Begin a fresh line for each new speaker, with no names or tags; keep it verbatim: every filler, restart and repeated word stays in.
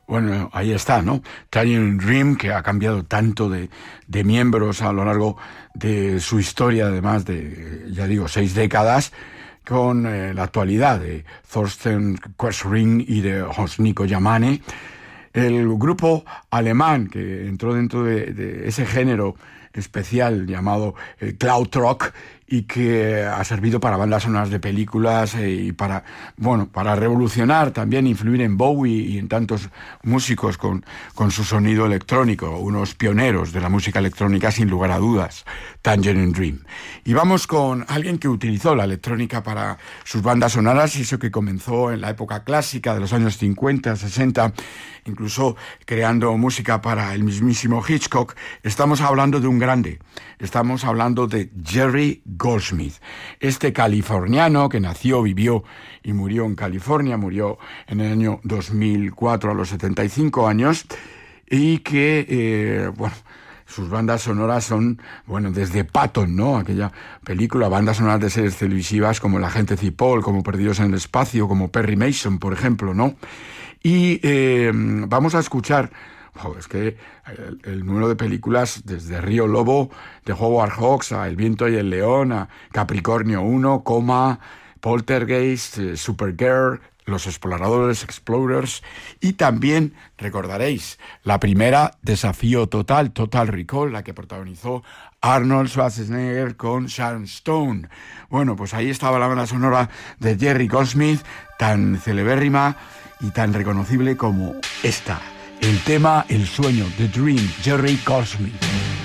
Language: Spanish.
Bueno, ahí está, ¿no? Tangerine Dream, que ha cambiado tanto de, de miembros a lo largo de su historia, además de, ya digo, seis décadas, con eh, la actualidad de Thorsten Quercerin y de Hans Nico Yamane. El grupo alemán que entró dentro de, de ese género especial llamado eh, Cloud Rock, y que ha servido para bandas sonoras de películas eh, y para, bueno, para revolucionar, también influir en Bowie y en tantos músicos con, con su sonido electrónico, unos pioneros de la música electrónica sin lugar a dudas, Tangerine Dream. Y vamos con alguien que utilizó la electrónica para sus bandas sonoras, y eso que comenzó en la época clásica de los años cincuenta, sesenta, incluso creando música para el mismísimo Hitchcock. Estamos hablando de un grande, estamos hablando de Jerry Goldsmith, este californiano que nació, vivió y murió en California, murió en el año dos mil cuatro a los setenta y cinco años, y que, eh, bueno, sus bandas sonoras son, bueno, desde Patton, ¿no? Aquella película, bandas sonoras de series televisivas como La gente Cipoll, como Perdidos en el espacio, como Perry Mason, por ejemplo, ¿no? Y eh, vamos a escuchar... Oh, es que el, el número de películas, desde Río Lobo, de Howard Hawks, a El viento y el león, a Capricornio uno, Coma, Poltergeist, eh, Supergirl, Los exploradores, Explorers, y también, recordaréis, la primera, Desafío Total, Total Recall, la que protagonizó Arnold Schwarzenegger con Sharon Stone. Bueno, pues ahí estaba la banda sonora de Jerry Goldsmith, tan celebérrima y tan reconocible como esta. El tema, el sueño, The Dream, Jerry Goldsmith.